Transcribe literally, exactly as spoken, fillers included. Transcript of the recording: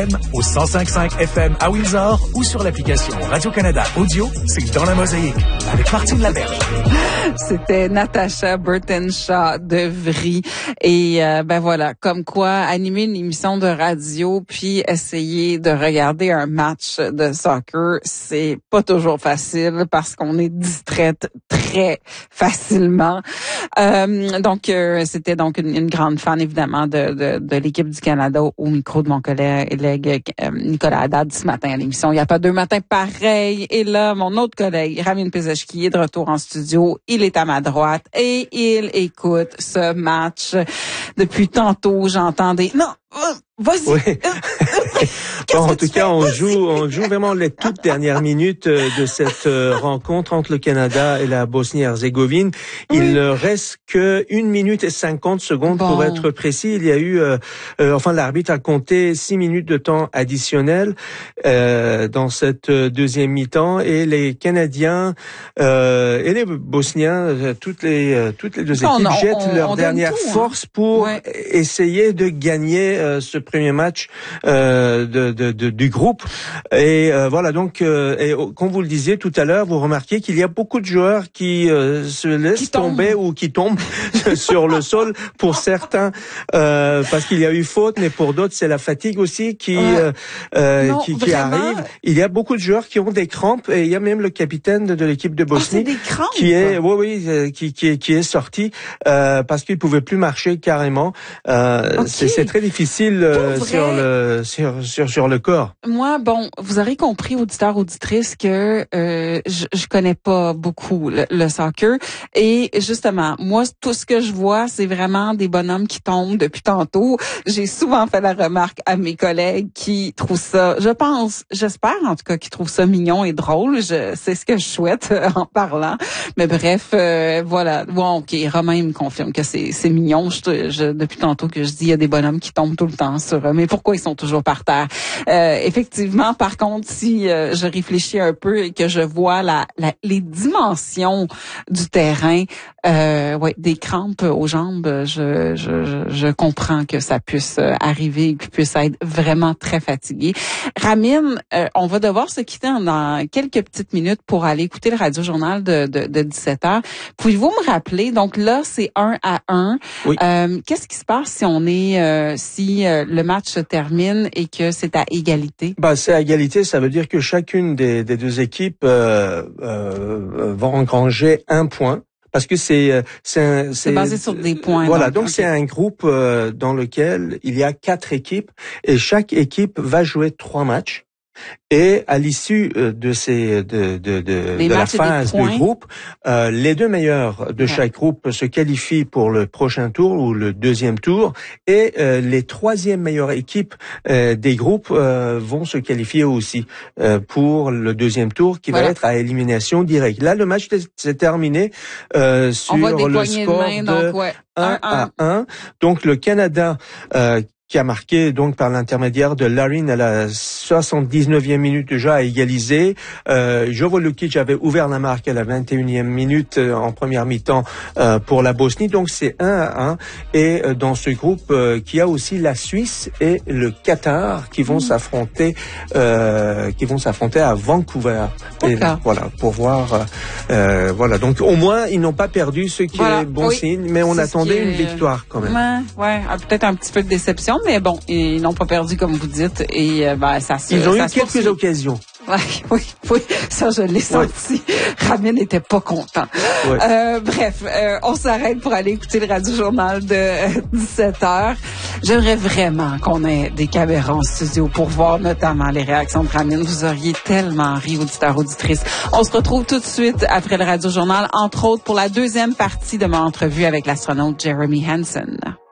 M, au cent cinq virgule cinq F M à Windsor ou sur l'application Radio-Canada Audio. C'est dans la mosaïque avec Martine Laberge. C'était Natacha Burton-Shaw de Vry. Et euh, ben voilà, comme quoi, animer une émission de radio puis essayer de regarder un match de soccer, c'est pas toujours facile parce qu'on est distraite très facilement. Euh, donc, euh, c'était donc une, une grande fan, évidemment, de, de, de l'équipe du Canada au micro de mon collègue euh, Nicolas Haddad ce matin à l'émission. Il n'y a pas deux matins pareils. Et là, mon autre collègue, Ramin Pezeshki, est de retour en studio. Il est à ma droite et il écoute ce match. Depuis tantôt, j'entends des... Non, vas-y. Oui. Bon, en tout cas, on joue, on joue vraiment les toutes dernières minutes de cette rencontre entre le Canada et la Bosnie-Herzégovine. Oui. Il ne reste que une minute et cinquante secondes bon. pour être précis. Il y a eu, euh, euh, enfin, l'arbitre a compté six minutes de temps additionnel euh, dans cette deuxième mi-temps et les Canadiens euh, et les Bosniens, toutes les euh, toutes les deux équipes on, jettent on, leur on dernière tout, force hein. pour ouais. essayer de gagner euh, ce premier match euh, de, de, de du groupe. Et euh, voilà, donc euh, et, comme vous le disiez tout à l'heure, vous remarquez qu'il y a beaucoup de joueurs qui euh, se laissent qui tomber ou qui tombent sur le sol pour certains euh, parce qu'il y a eu faute, mais pour d'autres c'est la fatigue aussi qui ouais. euh, non, qui, qui arrive. Il y a beaucoup de joueurs qui ont des crampes et il y a même le capitaine de, de l'équipe de Bosnie oh, qui est oui oui qui qui est, qui est sorti euh, parce qu'il pouvait plus marcher carrément. Euh, okay. c'est, c'est très difficile euh, sur le sur sur sur le corps. Moi, bon, vous aurez compris, auditeurs, auditrices, que euh, je, je connais pas beaucoup le, le soccer. Et justement, moi, tout ce que je vois, c'est vraiment des bonhommes qui tombent depuis tantôt. J'ai souvent fait la remarque à mes collègues qui trouvent ça, je pense, j'espère en tout cas, qu'ils trouvent ça mignon et drôle. Je, c'est ce que je souhaite euh, en parlant. Mais bref, euh, voilà. Bon, ok, Romain me confirme que c'est, c'est mignon. Je, je, depuis tantôt que je dis, il y a des bonhommes qui tombent tout le temps sur eux. Mais pourquoi ils sont toujours par terre? Euh, effectivement, par contre, si euh, je réfléchis un peu et que je vois la, la les dimensions du terrain, euh, ouais, des crampes aux jambes, je, je, je, je comprends que ça puisse arriver et que puisse être vraiment très fatigué. Ramin, euh, on va devoir se quitter dans quelques petites minutes pour aller écouter le radio-journal de, de, de dix-sept heures. Pouvez-vous me rappeler, donc là, c'est un à un. Oui. Euh, qu'est-ce qui se passe si on est, euh, si euh, le match se termine et que c'est à égalité? Bah, c'est à égalité, ça veut dire que chacune des, des deux équipes euh, euh, va engranger un point. Parce que c'est c'est un, c'est, c'est basé sur des points. Voilà, donc, donc okay. c'est un groupe euh, dans lequel il y a quatre équipes et chaque équipe va jouer trois matchs. Et à l'issue de ces de de de, de la phase du groupe, euh, les deux meilleurs de ouais. chaque groupe se qualifient pour le prochain tour ou le deuxième tour, et euh, les troisième meilleures équipes euh, des groupes euh, vont se qualifier aussi euh, pour le deuxième tour qui voilà. va être à élimination directe. Là, le match s'est terminé euh, sur le score de, main, de donc, ouais. un à un. Donc le Canada euh, qui a marqué donc par l'intermédiaire de Larin à la soixante-dix-neuvième minute déjà à égaliser. Euh, Jovo Lukic avait ouvert la marque à la vingt et unième minute euh, en première mi-temps euh, pour la Bosnie. Donc c'est un à un. Et euh, dans ce groupe, euh, qui a aussi la Suisse et le Qatar qui vont mmh. s'affronter, euh, qui vont s'affronter à Vancouver. Et, voilà, pour voir. Euh, voilà. Donc au moins ils n'ont pas perdu, ce qui voilà. est bon oui. signe. Mais on c'est attendait une est... victoire quand même. Ouais, ouais, peut-être un petit peu de déception. Mais bon, ils n'ont pas perdu comme vous dites et euh, ben ça se. Ils ont ça eu quelques poursuit. occasions. Ouais, oui, oui, ça je l'ai senti. Oui. Ramin n'était pas content. Oui. Euh, bref, euh, on s'arrête pour aller écouter le radio-journal de euh, dix-sept heures. J'aimerais vraiment qu'on ait des caméras en studio pour voir notamment les réactions de Ramin. Vous auriez tellement ri, auditeurs, auditrices. On se retrouve tout de suite après le radio-journal, entre autres pour la deuxième partie de mon entrevue avec l'astronaute Jeremy Hansen.